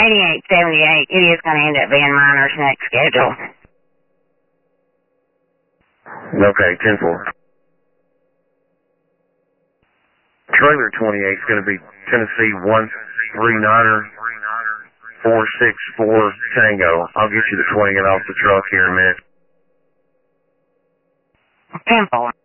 8878. It is going to end up being Miner's next schedule. Okay, 10-4. Trailer 28 is going to be Tennessee 139er 464 Tango. I'll get you the 20 off the truck here in a minute. 10-4.